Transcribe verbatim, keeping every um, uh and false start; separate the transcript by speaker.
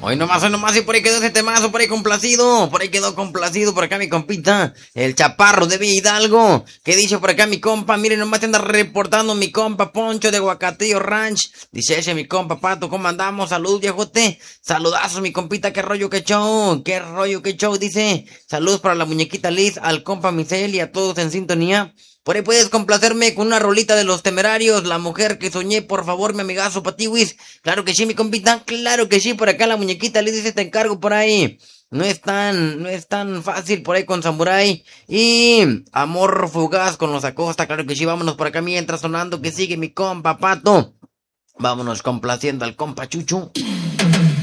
Speaker 1: Hoy nomás, hoy nomás, y por ahí quedó ese temazo, por ahí complacido, por ahí quedó complacido, por acá mi compita, el chaparro de Villa Hidalgo, que dice por acá mi compa, miren nomás te anda reportando mi compa Poncho de Guacatillo Ranch, dice ese mi compa Pato, ¿cómo andamos? Salud viejote, saludazos mi compita, qué rollo, qué show, qué rollo, qué show, dice, saludos para la muñequita Liz, al compa Michelle y a todos en sintonía. Por ahí puedes complacerme con una rolita de Los Temerarios, La Mujer que Soñé, por favor, mi amigazo Patiwis. Claro que sí, mi compita, claro que sí, por acá la muñequita le dice te encargo por ahí. No es tan, no es tan fácil por ahí con Samurai. Y Amor Fugaz con Los Acosta, claro que sí, vámonos por acá mientras sonando que sigue mi compa Pato. Vámonos complaciendo al compa Chuchu.